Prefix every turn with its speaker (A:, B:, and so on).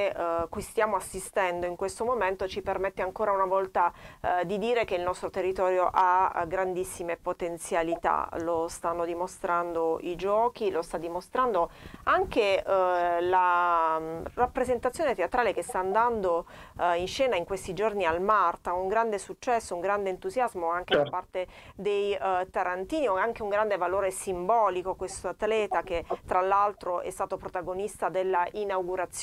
A: cui stiamo assistendo in questo momento ci permette ancora una volta di dire che il nostro territorio ha grandissime potenzialità. Lo stanno dimostrando i giochi, lo sta dimostrando anche la rappresentazione teatrale che sta andando in scena in questi giorni al Marta, un grande successo, un grande entusiasmo anche da
B: Certo.
A: parte dei tarantini, anche un grande valore simbolico questo atleta che tra l'altro è stato protagonista della inaugurazione